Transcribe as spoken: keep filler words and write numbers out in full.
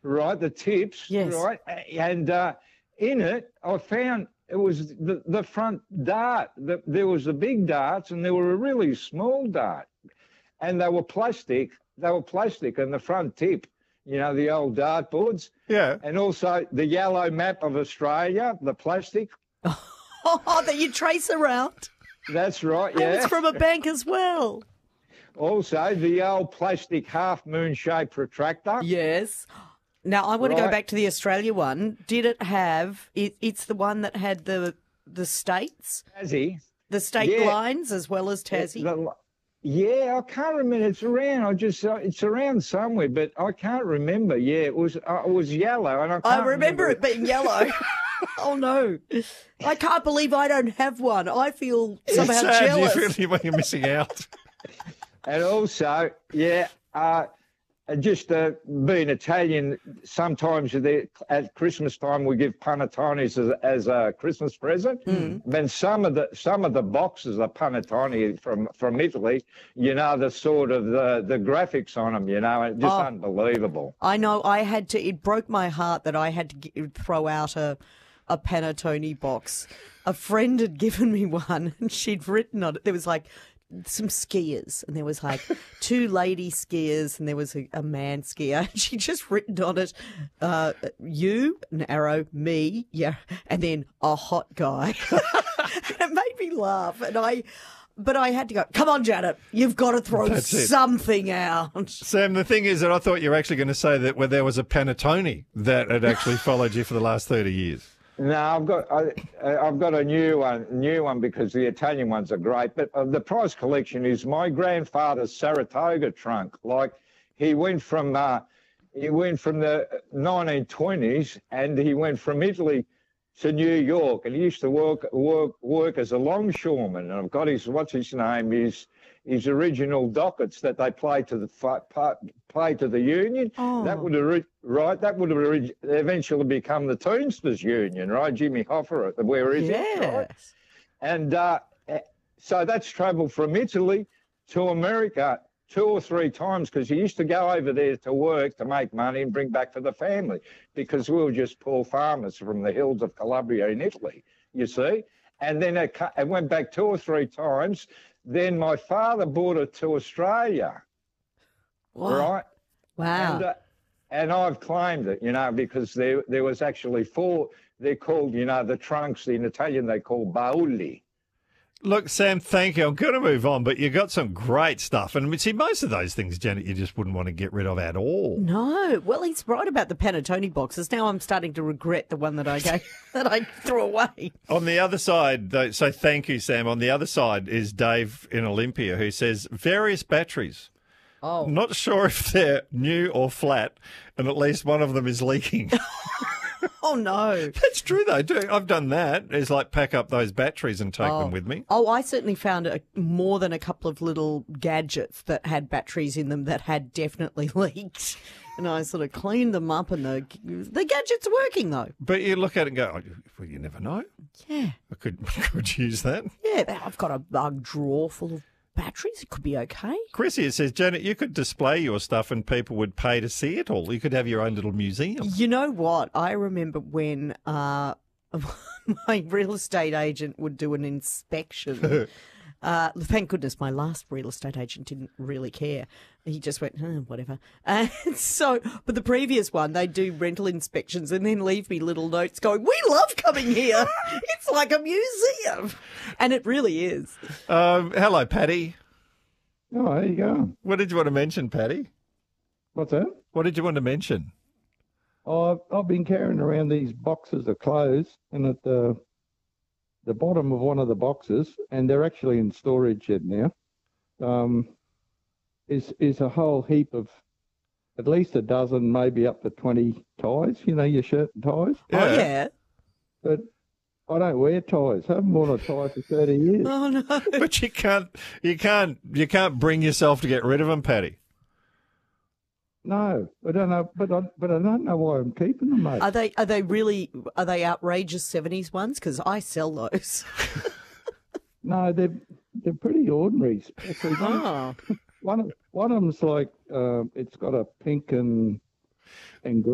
right, the tips, Yes. right, and uh, in it I found it was the, the front dart. The, there was the big darts and there were a really small dart, and they were plastic. They were plastic, and the front tip, you know, the old dartboards. Yeah. And also the yellow map of Australia, the plastic. Oh, that you trace around. That's right, That yeah. was from a bank as well. Also, the old plastic half-moon shaped retractor. Yes. Now, I want to go Right. back to the Australia one. Did it have, it, it's the one that had the the states, Tassie. the state Yeah. lines as well as Tassie? The- yeah, I can't remember. It's around. I just, uh, it's around somewhere, but I can't remember. Yeah, it was, uh, it was yellow, and I can't I remember it being yellow. Oh, no. I can't believe I don't have one. I feel somehow It's sad. jealous. You feel like you're missing out. And also, yeah, uh, just uh, being Italian, sometimes they, at Christmas time we give panettones as, as a Christmas present. Mm. Then some of the some of the boxes of panettone from, from Italy, you know, the sort of the, the graphics on them, you know, it's just Oh. unbelievable. I know I had to, it broke my heart that I had to g throw out a, a panettone box. A friend had given me one and she'd written on it, there was like some skiers and there was like two lady skiers and there was a, a man skier. And she'd just written on it, uh, you, an arrow, me, yeah, and then a hot guy. It made me laugh and I... But I had to go, come on, Janet, you've got to throw That's it. something out. Sam, the thing is that I thought you were actually going to say that where there was a panettone that had actually followed you for the last thirty years. No, I've got I, I've got a new one, new one because the Italian ones are great. But uh, the prize collection is my grandfather's Saratoga trunk. Like he went from uh, he went from the nineteen twenties and he went from Italy to New York, and he used to work work work as a longshoreman. And I've got his what's his name his his original dockets that they play to the play to the Union. Oh. That would have right. That would have eventually become the Teamsters Union, right? Jimmy Hoffa, where is Yes. it? Right? And uh, so that's travelled from Italy to America two or three times because he used to go over there to work to make money and bring back for the family because we were just poor farmers from the hills of Calabria in Italy, you see. And then it, it went back two or three times. Then my father brought it to Australia, Wow. right? Wow. And, uh, and I've claimed it, you know, because there there was actually four, they're called, you know, the trunks in Italian, they call bauli. Look, Sam, thank you. I'm going to move on, but you got some great stuff. And I mean, see, most of those things, Janet, you just wouldn't want to get rid of at all. No, well, he's right about the panettone boxes. Now I'm starting to regret the one that I gave, that I threw away. On the other side, though, so thank you, Sam. On the other side is Dave in Olympia who says various batteries. Oh, Not sure if they're new or flat, and at least one of them is leaking. oh no. That's true, though. Do- I've done that. Is like pack up those batteries and take them with me. Oh, I certainly found a, more than a couple of little gadgets that had batteries in them that had definitely leaked. And I sort of cleaned them up, and the the gadget's working though. But you look at it and go, oh, well, you never know. Yeah, I could, could use that. yeah. I've got a, a drawer full of batteries. It could be okay. Chris here says, Janet, you could display your stuff and people would pay to see it all. You could have your own little museum. You know what? I remember when uh, my real estate agent would do an inspection. Uh, thank goodness my last real estate agent didn't really care. He just went, oh, whatever. And so, but the previous one, they'd do rental inspections and then leave me little notes going, we love coming here. It's like a museum. And it really is. Um, hello, Paddy. Oh, there you go. What did you want to mention, Paddy? What's that? What did you want to mention? Oh, I've, I've been carrying around these boxes of clothes, and at the the bottom of one of the boxes, and they're actually in storage shed now, um, is is a whole heap of at least a dozen, maybe up to twenty ties. You know, your shirt and ties. Oh, yeah. But I don't wear ties. I haven't worn a tie for thirty years. Oh, no. But you can't, you can't, you can't bring yourself to get rid of them, Paddy. No, I don't know, but I but I don't know why I'm keeping them, mate. Are they, are they really, are they outrageous seventies ones? Because I sell those. No, they're they're pretty ordinary. Actually, one, Oh. one of one of them's like uh, it's got a pink and and green.